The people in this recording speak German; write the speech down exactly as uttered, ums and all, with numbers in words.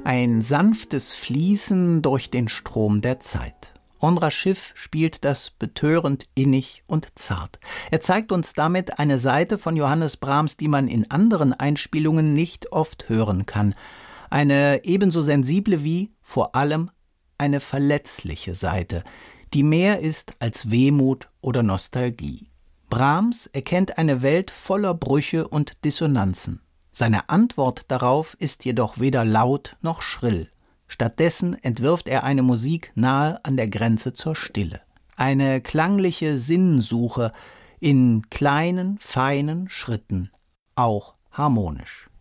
Ein sanftes Fließen durch den Strom der Zeit. Ondra Schiff spielt das betörend innig und zart. Er zeigt uns damit eine Seite von Johannes Brahms, die man in anderen Einspielungen nicht oft hören kann. Eine ebenso sensible wie, vor allem, eine verletzliche Seite, die mehr ist als Wehmut oder Nostalgie. Brahms erkennt eine Welt voller Brüche und Dissonanzen. Seine Antwort darauf ist jedoch weder laut noch schrill. Stattdessen entwirft er eine Musik nahe an der Grenze zur Stille. Eine klangliche Sinnsuche in kleinen, feinen Schritten, auch harmonisch.